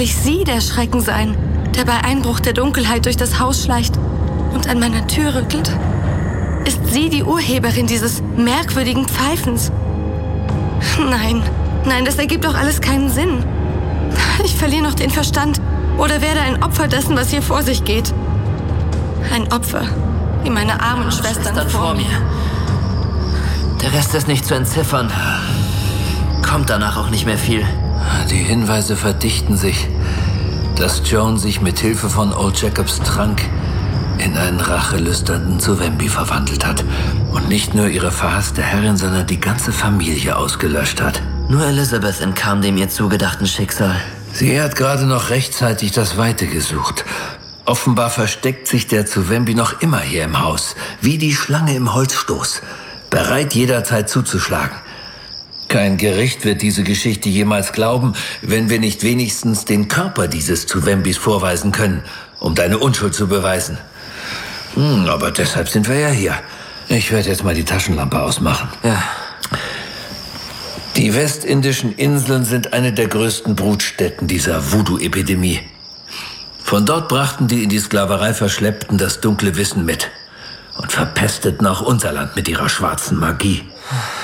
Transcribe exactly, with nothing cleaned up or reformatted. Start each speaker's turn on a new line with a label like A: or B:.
A: wirklich sie der Schrecken sein, der bei Einbruch der Dunkelheit durch das Haus schleicht und an meiner Tür rüttelt? Ist sie die Urheberin dieses merkwürdigen Pfeifens? Nein, nein, das ergibt doch alles keinen Sinn. Ich verliere noch den Verstand oder werde ein Opfer dessen, was hier vor sich geht. Ein Opfer, wie meine armen Schwestern,
B: Schwestern vor mir. Der Rest ist nicht zu entziffern. Kommt danach auch nicht mehr viel.
C: Die Hinweise verdichten sich, dass Joan sich mit Hilfe von Old Jacobs Trank in einen rachelüsternden Zuvembi verwandelt hat und nicht nur ihre verhasste Herrin, sondern die ganze Familie ausgelöscht hat.
B: Nur Elizabeth entkam dem ihr zugedachten Schicksal.
C: Sie hat gerade noch rechtzeitig das Weite gesucht. Offenbar versteckt sich der Zuvembi noch immer hier im Haus, wie die Schlange im Holzstoß, bereit jederzeit zuzuschlagen. Kein Gericht wird diese Geschichte jemals glauben, wenn wir nicht wenigstens den Körper dieses Zuvembis vorweisen können, um deine Unschuld zu beweisen. Hm, aber deshalb sind wir ja hier. Ich werde jetzt mal die Taschenlampe ausmachen.
B: Ja.
C: Die westindischen Inseln sind eine der größten Brutstätten dieser Voodoo-Epidemie. Von dort brachten die in die Sklaverei Verschleppten das dunkle Wissen mit und verpesteten auch unser Land mit ihrer schwarzen Magie.